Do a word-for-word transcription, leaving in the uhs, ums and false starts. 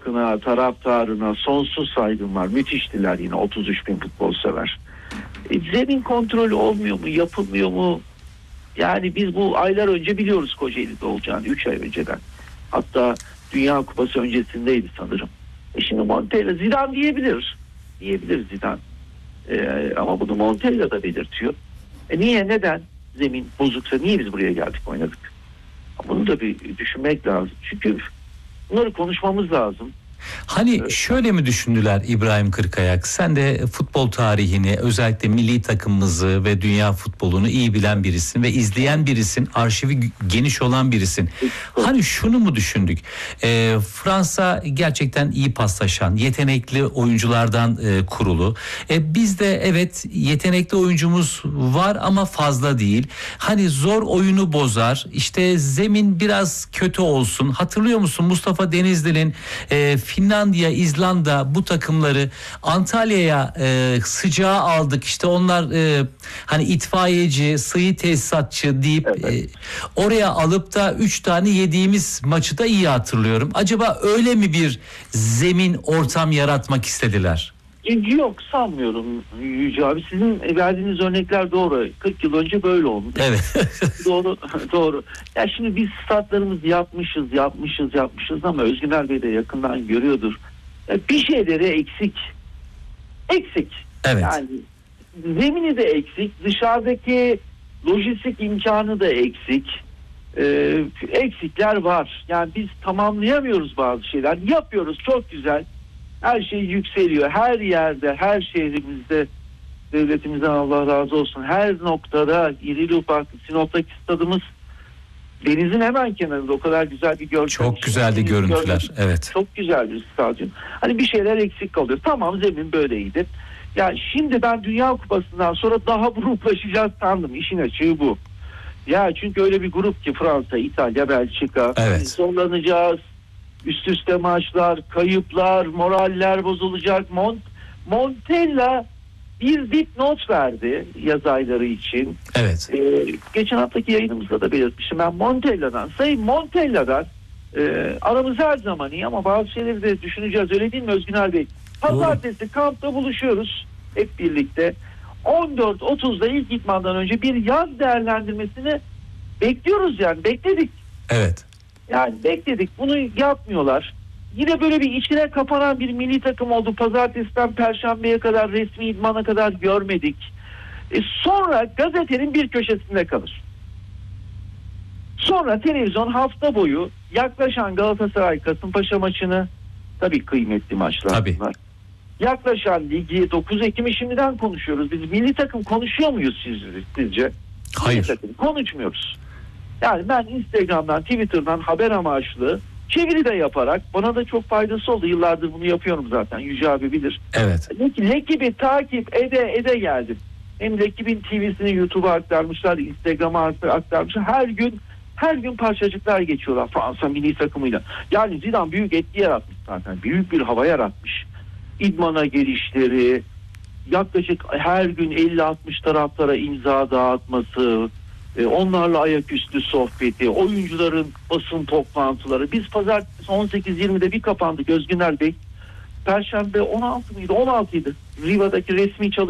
halkına, taraftarına sonsuz saygım var. Müthiştiler yine, otuz üç bin futbol sever. E, zemin kontrolü olmuyor mu, yapılmıyor mu? Yani biz bu aylar önce biliyoruz Kocaeli'de olacağını, üç ay önceden. Hatta Dünya Kupası öncesindeydi sanırım. E şimdi Montella, Zidane diyebilir. Diyebilir Zidane. E, ama bunu Montella da belirtiyor. E niye, neden? Zemin bozuksa niye biz buraya geldik, oynadık? Bunu da bir düşünmek lazım. Çünkü bunları konuşmamız lazım. Hani şöyle mi düşündüler İbrahim Kırkayak? Sen de futbol tarihini, özellikle milli takımımızı ve dünya futbolunu iyi bilen birisin ve izleyen birisin, arşivi geniş olan birisin. Hani şunu mu düşündük? Ee, Fransa gerçekten iyi paslaşan, yetenekli oyunculardan e, kurulu. E, biz de evet yetenekli oyuncumuz var ama fazla değil. Hani zor oyunu bozar. İşte zemin biraz kötü olsun. Hatırlıyor musun Mustafa Denizli'nin e, Finlandiya, İzlanda bu takımları Antalya'ya e, sıcağa aldık. İşte onlar e, hani itfaiyeci, sıvı tesisatçı deyip Evet. e, oraya alıp da üç tane yediğimiz maçı da iyi hatırlıyorum. Acaba öyle mi bir zemin, ortam yaratmak istediler? Yok, sanmıyorum Yüce abi. Sizin verdiğiniz örnekler doğru. kırk yıl önce böyle oldu. Evet. Doğru, doğru. Ya şimdi biz statlarımızı yapmışız, yapmışız, yapmışız ama Özgüner Bey de yakından görüyordur. Ya bir şeyleri eksik. Eksik. Evet. Yani zemini de eksik, dışarıdaki lojistik imkanı da eksik. Ee, eksikler var. Yani biz tamamlayamıyoruz bazı şeyler. Yapıyoruz, çok güzel. Her şey yükseliyor. Her yerde, her şehrimizde, devletimizden Allah razı olsun, her noktada irili ufaklı. Sinop'taki stadımız denizin hemen kenarında, o kadar güzel bir görsel. Çok güzeldi görüntüler. Görmedim. Evet. Çok güzel bir stadyum. Hani bir şeyler eksik kalıyor. Tamam, zemin böyleydi. Yani şimdi ben Dünya Kupası'ndan sonra daha gruplaşacağız sandım. İşin açığı bu. Ya çünkü öyle bir grup ki Fransa, İtalya, Belçika. Evet. Zorlanacağız. Üst üste maçlar, kayıplar, moraller bozulacak. Mont Montella bir dipnot verdi yaz ayları için. Evet. Ee, geçen haftaki yayınımızda da belirtmiştim. Ben Montella'dan, Sayın Montella'dan e, aramız her zaman iyi ama bazı şeyleri de düşüneceğiz. Öyle değil mi Özgüner Bey? Pazartesi kampta buluşuyoruz hep birlikte. on dört otuzda ilk idmandan önce bir yaz değerlendirmesini bekliyoruz, yani bekledik. Evet. Yani bekledik, bunu yapmıyorlar. Yine böyle bir içine kapanan bir milli takım oldu. Pazartesiden Perşembe'ye kadar, resmi idmana kadar görmedik. E sonra gazetenin bir köşesinde kalır. Sonra televizyon hafta boyu yaklaşan Galatasaray Kasımpaşa maçını, tabii kıymetli maçlar Tabii. bunlar. Yaklaşan ligi, dokuz Ekim'i şimdiden konuşuyoruz. Biz milli takım konuşuyor muyuz siz, sizce? Hayır. Milli takım konuşmuyoruz. Yani ben Instagram'dan, Twitter'dan haber amaçlı çeviri de yaparak, bana da çok faydası oldu. Yıllardır bunu yapıyorum zaten. Yüce abi bilir. Evet. Lekib'i takip ede ede geldim. Hem Lekib'in T V'sini YouTube'a aktarmışlar, Instagram'a aktarmışlar. Her gün her gün parçacıklar geçiyorlar Fransa milli takımıyla. Yani Zidane büyük etki yaratmış zaten. Büyük bir hava yaratmış. İdmana gelişleri, yaklaşık her gün elli altmış taraftara imza dağıtması, onlarla ayaküstü sohbeti, oyuncuların basın toplantıları. Biz pazartesi on sekiz yirmide bir kapandık Özgüner Bey. Perşembe on altı mıydı? on altıydı. Riva'daki resmi çalışma